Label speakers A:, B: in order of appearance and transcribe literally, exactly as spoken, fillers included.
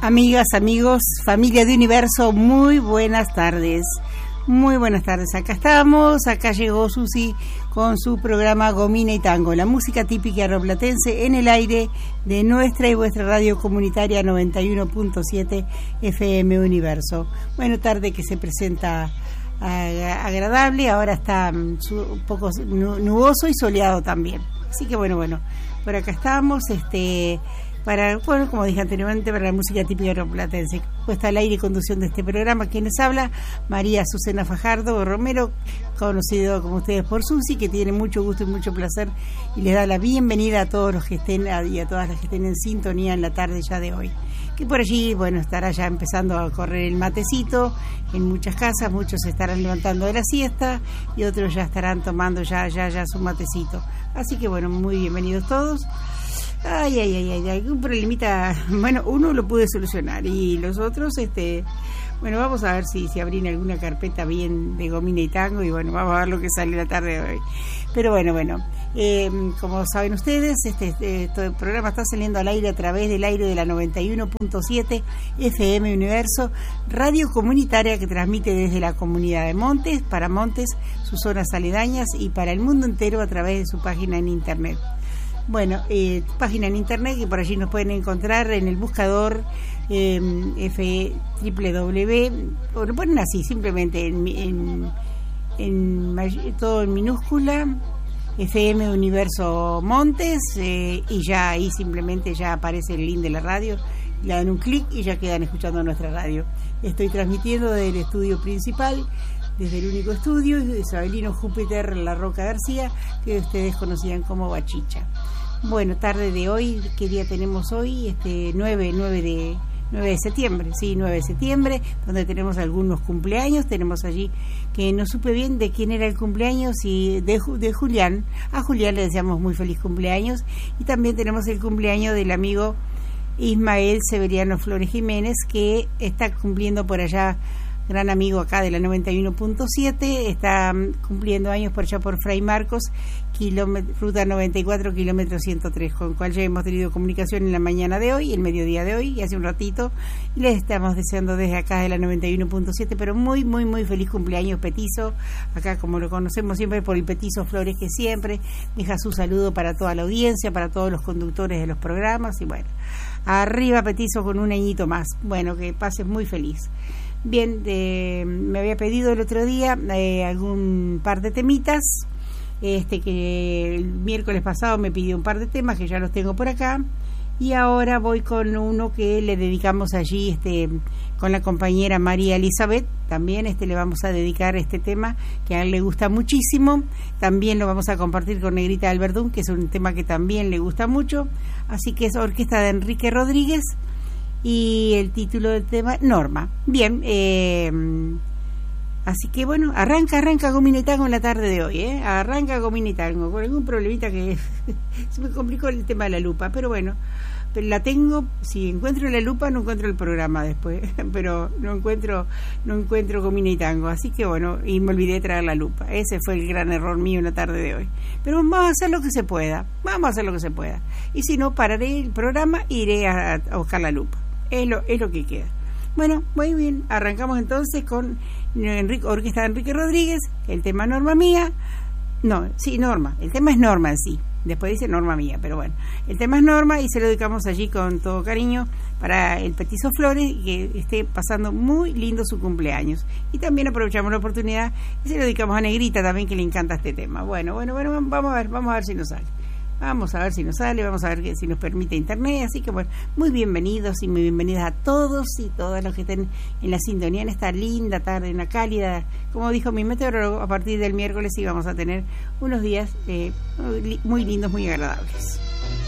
A: Amigas, amigos, familia de Universo, muy buenas tardes. Muy buenas tardes, acá estamos, acá llegó Susi con su programa Gomina y Tango, la música típica rioplatense en el aire de nuestra y vuestra radio comunitaria noventa y uno punto siete F M Universo. Bueno, tarde que se presenta agradable, ahora está un poco nuboso y soleado también. Así que bueno, bueno, por acá estamos, este... para, bueno, como dije anteriormente, para la música típica rioplatense. Puesta al aire y conducción de este programa, quienes habla, María Azucena Fajardo Romero, conocido como ustedes por Susi, que tiene mucho gusto y mucho placer y les da la bienvenida a todos los que estén y a todas las que estén en sintonía en la tarde ya de hoy. Que por allí, bueno, estará ya empezando a correr el matecito en muchas casas, muchos se estarán levantando de la siesta y otros ya estarán tomando ya, ya, ya su matecito. Así que bueno, muy bienvenidos todos. Ay, ay, ay, ay, algún problemita, bueno, uno lo pude solucionar y los otros, este, bueno, vamos a ver si, si abren alguna carpeta bien de Gomina y Tango y bueno, vamos a ver lo que sale la tarde de hoy. Pero bueno, bueno, eh, como saben ustedes, este, este, este programa está saliendo al aire a través del aire de la noventa y uno punto siete F M Universo, radio comunitaria que transmite desde la comunidad de Montes, para Montes, sus zonas aledañas y para el mundo entero a través de su página en internet. Bueno, eh, página en internet que por allí nos pueden encontrar en el buscador eh, F www, o lo ponen así simplemente en, en, en todo en minúscula, F M Universo Montes, eh, y ya ahí simplemente ya aparece el link de la radio, le dan un clic y ya quedan escuchando nuestra radio. Estoy transmitiendo desde el estudio principal, desde el único estudio, Isabelino Júpiter La Roca García, que ustedes conocían como Bachicha. Bueno, tarde de hoy, ¿qué día tenemos hoy? Este nueve de septiembre, sí, nueve de septiembre, donde tenemos algunos cumpleaños. Tenemos allí, que no supe bien de quién era el cumpleaños, y de, de Julián. A Julián le deseamos muy feliz cumpleaños. Y también tenemos el cumpleaños del amigo Ismael Severiano Flores Jiménez, que está cumpliendo por allá, gran amigo acá de la noventa y uno punto siete, está cumpliendo años por allá por Fray Marcos, ruta noventa y cuatro, kilómetro ciento tres, con el cual ya hemos tenido comunicación en la mañana de hoy, el mediodía de hoy y hace un ratito, y les estamos deseando desde acá de la noventa y uno punto siete, pero muy, muy, muy feliz cumpleaños Petizo, acá como lo conocemos siempre por el Petizo Flores, que siempre deja su saludo para toda la audiencia, para todos los conductores de los programas, y bueno, arriba Petizo con un añito más, bueno, que pases muy feliz. Bien, eh, me había pedido el otro día eh, algún par de temitas, este que el miércoles pasado me pidió un par de temas que ya los tengo por acá, y ahora voy con uno que le dedicamos allí este con la compañera María Elizabeth, también este le vamos a dedicar este tema que a él le gusta muchísimo, también lo vamos a compartir con Negrita Alberdún, que es un tema que también le gusta mucho, así que es orquesta de Enrique Rodríguez. Y el título del tema, Norma. Bien, eh, así que bueno, arranca, arranca Gomina y Tango en la tarde de hoy, ¿eh? Arranca Gomina y Tango, con algún problemita que se me complicó el tema de la lupa, pero bueno, pero la tengo, si encuentro la lupa no encuentro el programa después, pero no encuentro, no encuentro Gomina y Tango, así que bueno, y me olvidé de traer la lupa, ese fue el gran error mío en la tarde de hoy, pero vamos a hacer lo que se pueda, vamos a hacer lo que se pueda, y si no, pararé el programa e iré a, a buscar la lupa. Es lo, es lo que queda. Bueno, muy bien, arrancamos entonces con Enrique, orquesta de Enrique Rodríguez, el tema Norma Mía. No, sí, Norma, el tema es Norma en sí, después dice Norma Mía, pero bueno, el tema es Norma y se lo dedicamos allí con todo cariño para el Petizo Flores, y que esté pasando muy lindo su cumpleaños. Y también aprovechamos la oportunidad y se lo dedicamos a Negrita también, que le encanta este tema. Bueno, bueno, bueno, vamos a ver, vamos a ver si nos sale. Vamos a ver si nos sale, vamos a ver si nos permite internet, así que bueno, muy bienvenidos y muy bienvenidas a todos y todas los que estén en la sintonía en esta linda tarde, una cálida, como dijo mi meteorólogo, a partir del miércoles sí vamos a tener unos días eh, muy lindos, muy agradables.